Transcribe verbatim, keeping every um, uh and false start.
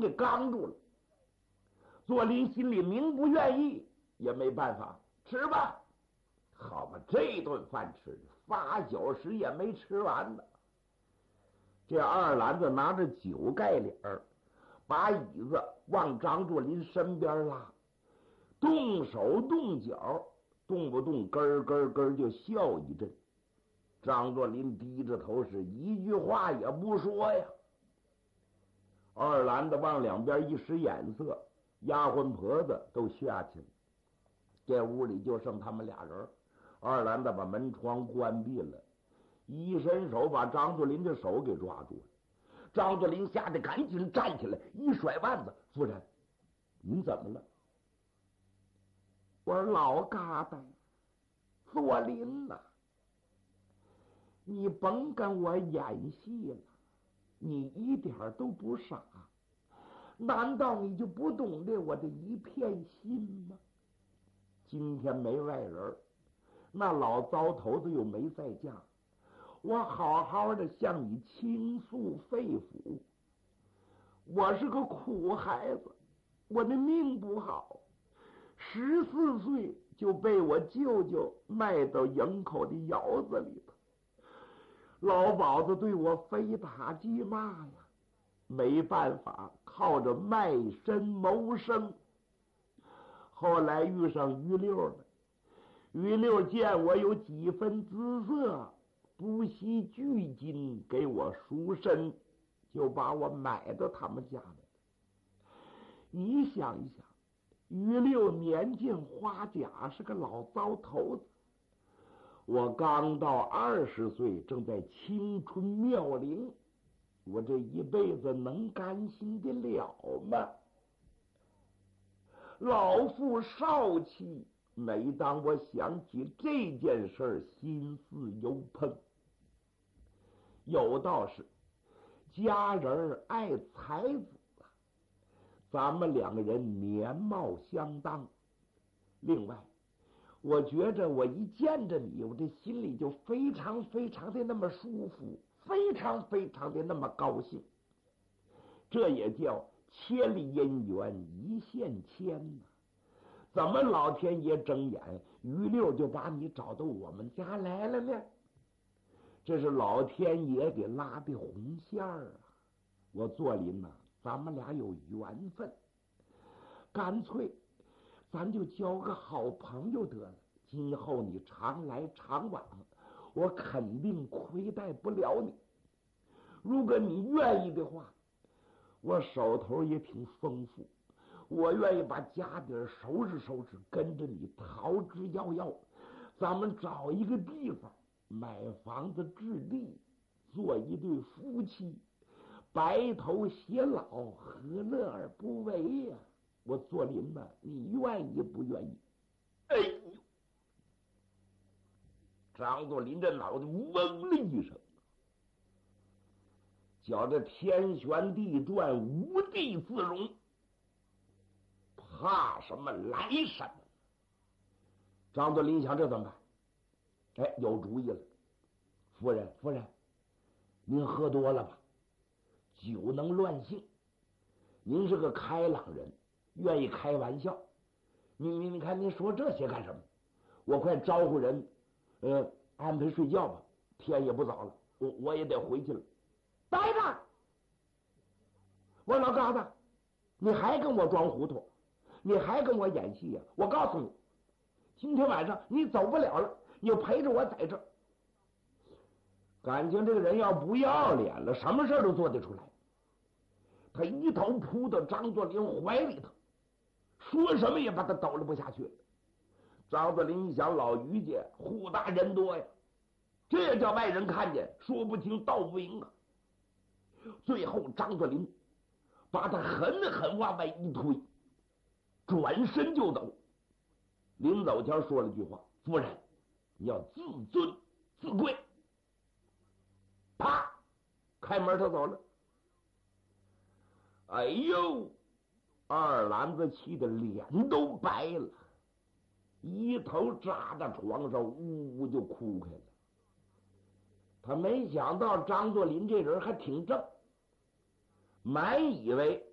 给刚住了。左林心里明不愿意，也没办法，吃吧。好吧，这顿饭吃八九十也没吃完呢。这二篮子拿着酒盖脸儿，把椅子往张作霖身边拉，动手动脚，动不动咯咯咯就笑一阵。张作霖低着头，是一句话也不说呀。二篮子往两边一使眼色，丫鬟婆子都下去了，这屋里就剩他们俩人。二篮子把门窗关闭了，一伸手把张作霖的手给抓住了。张作霖吓得赶紧站起来，一甩腕子：“夫人，您怎么了？”我说：“老疙瘩，作霖呐，你甭跟我演戏了，你一点都不傻，难道你就不懂得我的一片心吗？今天没外人，那老糟头子又没在家，我好好的向你倾诉肺腑。我是个苦孩子，我的命不好，十四岁就被我舅舅卖到营口的窑子里头，老鸨子对我非打即骂呀，没办法，靠着卖身谋生。后来遇上于六了，于六见我有几分姿色，不惜巨金给我赎身，就把我买到他们家来了。你想一想，于六年近花甲，是个老糟头子，我刚到二十岁，正在青春妙龄，我这一辈子能甘心的了吗？老妇少妻，每当我想起这件事，心似油烹。有道是家人爱才子，咱们两个人年貌相当。另外我觉着我一见着你，我这心里就非常非常的那么舒服，非常非常的那么高兴。这也叫千里姻缘一线牵呐、啊！怎么老天爷睁眼，于六就把你找到我们家来了呢？这是老天爷给拉的红线儿啊！我作霖呐、啊，咱们俩有缘分，干脆咱就交个好朋友得了。今后你常来常往，我肯定亏待不了你。如果你愿意的话，我手头也挺丰富，我愿意把家底儿收拾收拾，跟着你逃之夭夭。咱们找一个地方买房子置地，做一对夫妻，白头偕老，何乐而不为呀、啊？我作霖呐，你愿意不愿意？哎呦！张作霖这脑袋嗡的一声，觉着天旋地转，无地自容，怕什么来什么。张作霖想，这怎么办？哎，有主意了。夫人，夫人，您喝多了吧？酒能乱性，您是个开朗人，愿意开玩笑。你你你看，您说这些干什么？我快招呼人，呃，安排睡觉吧。天也不早了，我我也得回去了。待着！我说老疙瘩，你还跟我装糊涂，你还跟我演戏呀、啊？我告诉你，今天晚上你走不了了，你就陪着我在这儿。感情这个人要不要脸了，什么事都做得出来。他一头扑到张作霖怀里头，说什么也把他抖了不下去了。张作霖一想，老于家户大人多呀，这叫外人看见，说不清道不明啊。最后张作霖把他狠狠往外一推，转身就走。临走前说了句话：“夫人，你要自尊自贵。”啪，开门他走了。哎呦，二篮子气得脸都白了，一头扎在床上，呜呜就哭开了。他没想到张作霖这人还挺正，满以为